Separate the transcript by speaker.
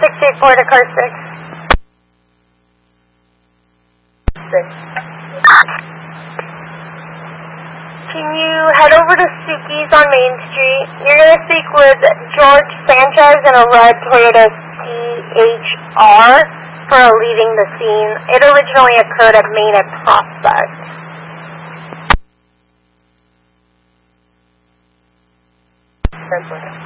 Speaker 1: 684 to car 6. 6. Can you head over to Suki's on Main Street? You're going to speak with George Sanchez in a red Toyota CHR for leaving the scene. It originally occurred at Main at Prospect.